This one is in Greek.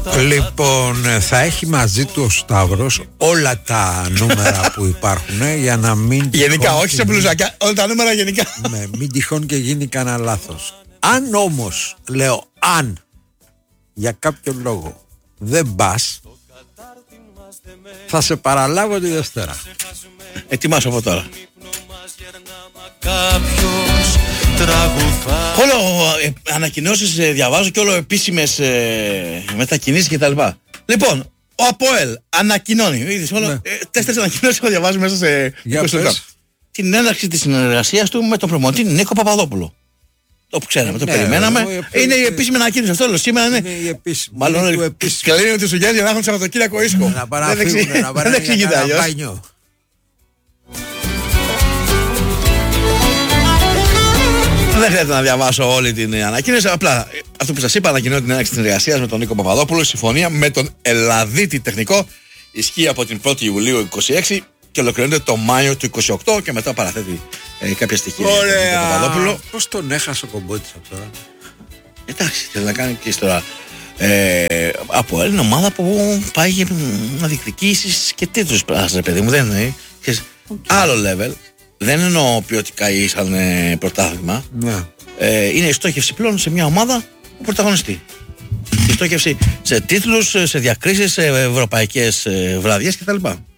Λοιπόν, θα έχει μαζί του ο Σταύρος όλα τα νούμερα που υπάρχουν για να μην. Γενικά, όχι σε μπλουζάκια, όλα τα νούμερα γενικά. Ναι, μην τυχόν και γίνει κανένα λάθος. Αν όμως, λέω, αν για κάποιο λόγο δεν πας, θα σε παραλάβω τη Δευτέρα. Ετοιμάσου από τώρα. Όλο ανακοινώσεις διαβάζω και όλο επίσημες μετακινήσεις και τα λοιπά. Λοιπόν, ο ΑΠΟΕΛ ανακοινώνει. Είδες όλο, 4 ανακοινώσεις έχω διαβάσει μέσα σε 20 λεπτά. Την έναρξη της συνεργασίας του με τον προμονητή Νίκο Παπαδόπουλο. Το που ξέραμε, το περιμέναμε. Είναι η επίσημη ανακοίνωση. Αυτό λέω σήμερα είναι. Είναι η επίσημη. Μάλλον και λένε ότι σου γίνει για να έχουν Σαββατοκύριακο ίσχο. Δεν εξηγείται αλλιώς. Δεν χρειάζεται να διαβάσω όλη την ανακοίνωση. Απλά αυτό που σας είπα, ανακοινώνω την έναρξη της συνεργασίας με τον Νίκο Παπαδόπουλο. Συμφωνία με τον Ελλαδίτη τεχνικό ισχύει από την 1η Ιουλίου 26 και ολοκληρώνεται το Μάιο του 28 και μετά παραθέτει κάποια στοιχεία. Ωραία. Πώς τον έχασε ο Κομπότης από τώρα? Εντάξει, θέλει να κάνει και ιστορία. Από είναι ομάδα που πάει για να διεκδικήσεις και τίτλους. Ρε παιδί μου, δεν είναι. Άλλο level. Δεν εννοώ ποιοτικά ή σαν πρωτάθλημα. Ναι. Είναι η στόχευση πλέον σε μια ομάδα που πρωταγωνιστεί. Η στόχευση σε τίτλους, σε διακρίσεις, σε ευρωπαϊκές βραδιές κτλ.